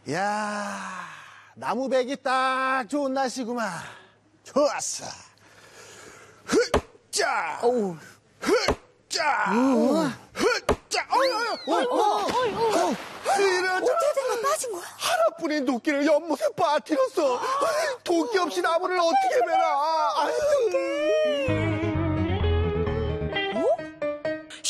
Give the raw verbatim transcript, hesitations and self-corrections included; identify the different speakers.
Speaker 1: 야, 나무 베기 딱 좋은 날씨구만. 좋았어. 흐짜,
Speaker 2: 어우.
Speaker 1: 흐짜, 흐짜. 어어어어. 이런
Speaker 3: 어떻게 된 거야? 빠진 거야?
Speaker 1: 하나뿐인 도끼를 연못에 빠뜨렸어. 도끼 없이 나무를 어떻게 베나? 아유.